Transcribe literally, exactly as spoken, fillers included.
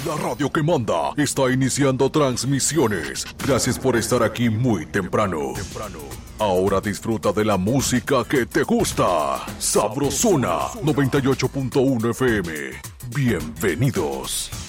La radio que manda está iniciando transmisiones. Gracias por estar aquí muy temprano. Ahora disfruta de la música que te gusta. Sabrosona noventa y ocho punto uno F M. Bienvenidos.